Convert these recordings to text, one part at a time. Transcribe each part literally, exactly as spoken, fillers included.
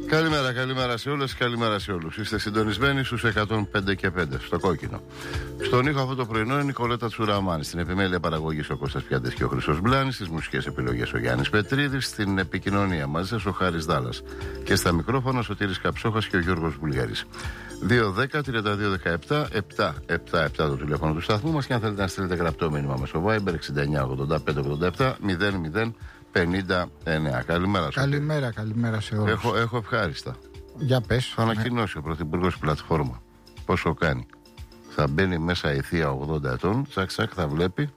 Καλημέρα, καλημέρα σε όλες, καλημέρα σε όλους. Είστε συντονισμένοι στους εκατόν πέντε και πέντε, στο κόκκινο. Στον ήχο αυτό το πρωινό είναι η Νικολέτα Τσουραμάνη. Στην επιμέλεια παραγωγής ο Κώστας Πιάντες και ο Χρυσός Μπλάνης. Στις μουσικές επιλογές ο Γιάννης Πετρίδης. Στην επικοινωνία μαζί σας ο Χάρης Δάλλας. Και στα μικρόφωνα ο Σωτήρης Καψόχας και ο Γιώργος Βουλγαρής. δύο δέκα τριάντα δύο δεκαεπτά επτακόσια εβδομήντα επτά το τηλέφωνο του σταθμού μας. Και αν θέλετε να στείλετε γραπτό μήνυμα μέσω Viber εξήντα εννιά ογδόντα πέντε ογδόντα επτά μηδέν μηδέν πενήντα εννέα. Καλημέρα σας. Καλημέρα, καλημέρα σε όλους. Έχω, έχω ευχάριστα. Για πες. Θα ανακοινώσει ο Πρωθυπουργός πλατφόρμα πόσο κάνει. Θα μπαίνει μέσα η θεία ογδόντα ετών, τσακ τσακ θα βλέπει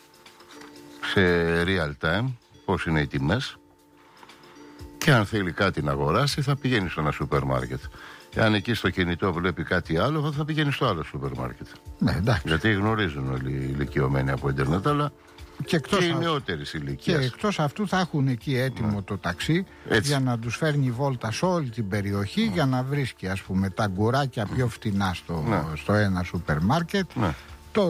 σε real time πώς είναι οι τιμές και αν θέλει κάτι να αγοράσει θα πηγαίνει στο ένα σούπερ μάρκετ. Και αν εκεί στο κινητό βλέπει κάτι άλλο θα πηγαίνει στο άλλο σούπερ μάρκετ. Ναι, εντάξει. Γιατί γνωρίζουν όλοι οι ηλικιωμένοι από ίντερνετ, αλλά και, εκτός και οι α... νεότερης ηλικίας. Και εκτός αυτού θα έχουν εκεί έτοιμο ναι. το ταξί. Έτσι. Για να τους φέρνει βόλτα σε όλη την περιοχή, ναι. για να βρίσκει ας πούμε τα γκουράκια πιο φτηνά στο, ναι. στο ένα σούπερ μάρκετ, ναι. το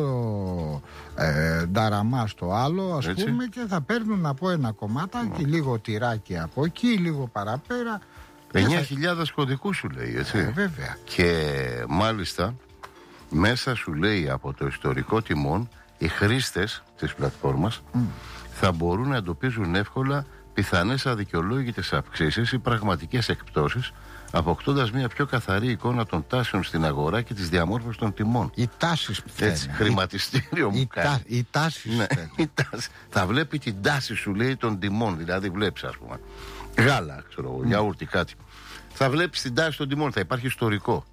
ε, νταραμά στο άλλο ας Έτσι. πούμε, και θα παίρνουν από ένα κομματάκι ναι. λίγο τυράκι από εκεί, λίγο παραπέρα. εννιά χιλιάδες θα... κωδικούς σου λέει, έτσι. Ε, βέβαια. Και μάλιστα μέσα σου λέει από το ιστορικό τιμών οι χρήστες της πλατφόρμας mm. θα μπορούν να εντοπίζουν εύκολα πιθανές αδικαιολόγητες αυξήσεις ή πραγματικές εκπτώσεις, αποκτώντας μια πιο καθαρή εικόνα των τάσεων στην αγορά και της διαμόρφωσης των τιμών. Οι τάσεις φταίνε. Χρηματιστήριο μου κάνει. Οι τάσεις ναι, θα βλέπει την τάση σου λέει των τιμών. Δηλαδή βλέπεις ας πούμε γάλα, ξέρω εγώ, mm. γιαούρτι, κάτι. Θα βλέπεις την τάση των τιμών, θα υπάρχει ιστορικό.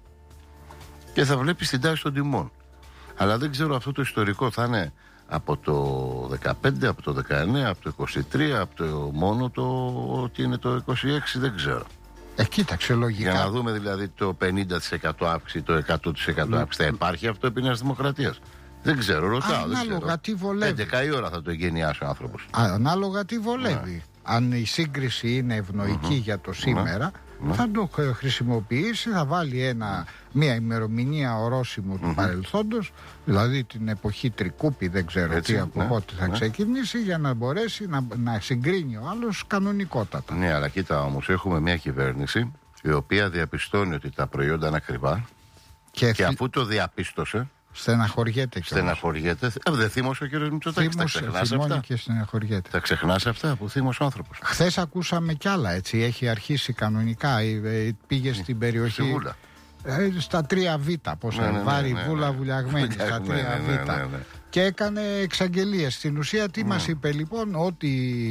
Και θα βλέπεις την τάση των τιμών. Αλλά δεν ξέρω αυτό το ιστορικό θα είναι από το δεκαπέντε, από το δεκαεννέα, από το είκοσι τρία, από το μόνο το ότι είναι το είκοσι έξι, δεν ξέρω. Ε, κοίταξε λογικά. Για να δούμε δηλαδή το πενήντα τοις εκατό αύξηση, το εκατό τοις εκατό αύξηση. Θα υπάρχει αυτό επί Νέας Δημοκρατίας? Δεν ξέρω, ρωτάω. Ανάλογα τι βολεύει. έντεκα η ώρα θα το εγκαινιάσει ο άνθρωπος. Ανάλογα τι βολεύει. Ναι. Αν η σύγκριση είναι ευνοϊκή mm-hmm. για το σήμερα, mm-hmm. θα το χρησιμοποιήσει, θα βάλει ένα, μια ημερομηνία ορόσημο του mm-hmm. παρελθόντος, δηλαδή την εποχή Τρικούπη, δεν ξέρω Έτσι, τι από ναι, πότε θα ναι. ξεκινήσει, για να μπορέσει να, να συγκρίνει ο άλλος κανονικότατα. Ναι, αλλά κοίτα όμως, έχουμε μια κυβέρνηση η οποία διαπιστώνει ότι τα προϊόντα είναι ακριβά και, και αφού το διαπίστωσε, στεναχωριέται και Στεναχωριέται. Ε, δεν θύμωσε ο κύριος Μητσοτάκης. Τα ξεχνάς αυτά. Και στεναχωριέται. Τα ξεχνάς αυτά που θύμωσε ο άνθρωπος. Χθες ακούσαμε κι άλλα, έτσι. Έχει αρχίσει κανονικά. Πήγε στην περιοχή. Βούλα. Ε, στα τρία Β. Πώς ναι, ναι, Βάρη, ναι, ναι, Βούλα, ναι. Βουλιαγμένη. Στα τρία Β. Ναι, ναι, ναι, ναι. Και έκανε εξαγγελίες. Στην ουσία τι mm. μας είπε λοιπόν? Ότι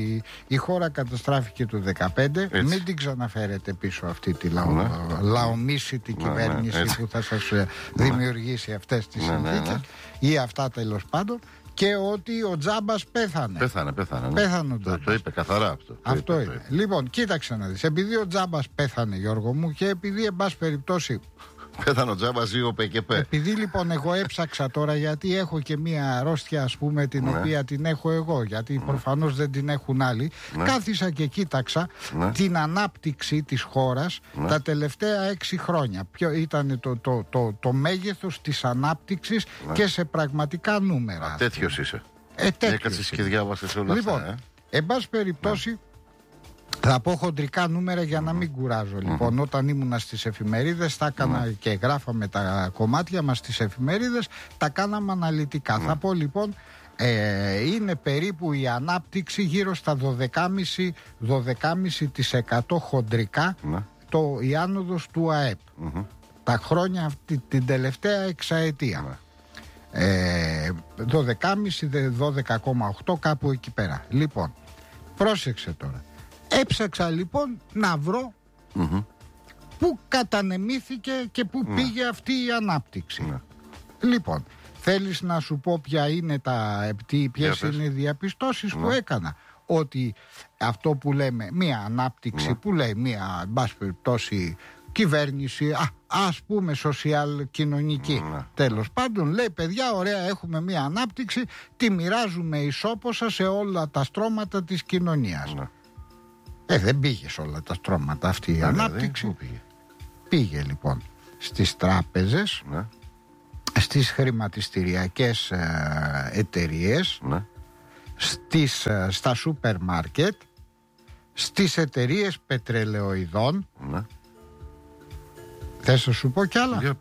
η χώρα καταστράφηκε το δεκαπέντε. Έτσι. Μην την ξαναφέρετε πίσω αυτή τη λαο... ναι. λαομίσιτη ναι, κυβέρνηση ναι, που θα σας ναι. δημιουργήσει αυτές τις ναι, συνθήκες ναι, ναι. ή αυτά τέλος πάντων. Και ότι ο Τζάμπας πέθανε. Πέθανε, πέθανε. Ναι. Πέθανε ο το, το είπε καθαρά αυτό. Αυτό το είπε, είναι. Το είπε. Λοιπόν, κοίταξε να δεις. Επειδή ο Τζάμπας πέθανε, Γιώργο μου, και επειδή εν πάση περιπτώσει. Πέθανε ο Τζάμπας, ζήγο πέ και πέ. Επειδή λοιπόν εγώ έψαξα τώρα, γιατί έχω και μία αρρώστια, ας πούμε, την ναι. οποία την έχω εγώ, γιατί ναι. προφανώς δεν την έχουν άλλοι. Ναι. Κάθισα και κοίταξα ναι. την ανάπτυξη της χώρας ναι. τα τελευταία έξι χρόνια. Ποιο ήταν το, το, το, το μέγεθος της ανάπτυξης ναι. και σε πραγματικά νούμερα. Τέτοιος είσαι. Ε, Έκατσες και διάβασες όλα λοιπόν, αυτά. Ε. Εν πάση περιπτώσει. Ναι. Θα πω χοντρικά νούμερα για να μην κουράζω. Mm-hmm. Λοιπόν, όταν ήμουνα στις εφημερίδες, τα έκανα mm-hmm. και γράφαμε τα κομμάτια μας στις εφημερίδες, τα κάναμε αναλυτικά. Mm-hmm. Θα πω λοιπόν, ε, είναι περίπου η ανάπτυξη γύρω στα δώδεκα κόμμα πέντε τοις εκατό χοντρικά mm-hmm. το, η άνοδος του ΑΕΠ. Mm-hmm. Τα χρόνια αυτή, την τελευταία εξαετία. Mm-hmm. Ε, δώδεκα κόμμα πέντε, δώδεκα κόμμα οκτώ κάπου εκεί πέρα. Λοιπόν, πρόσεξε τώρα. Έψαξα λοιπόν να βρω mm-hmm. πού κατανεμήθηκε και πού mm. πήγε αυτή η ανάπτυξη. Mm. Λοιπόν, θέλεις να σου πω ποια είναι τα, ποιες είναι οι διαπιστώσεις mm. που έκανα? Ότι αυτό που λέμε μία ανάπτυξη mm. που λέει μία, εν πάση περιπτώσει, κυβέρνηση, α, ας πούμε σοσιαλ κοινωνική mm. τέλος πάντων, λέει παιδιά ωραία, έχουμε μία ανάπτυξη, τη μοιράζουμε ισόποσα σε όλα τα στρώματα της κοινωνίας. Mm. Ε, δεν πήγε σε όλα τα στρώματα αυτή η ναι, ανάπτυξη. Πού πήγε? Πήγε λοιπόν στις τράπεζες, ναι. στις χρηματιστηριακές ε, εταιρείες, ναι. στις, ε, στα σούπερ μάρκετ, στις εταιρείες πετρελαιοειδών, ναι. Θες να σου πω κι άλλα? Για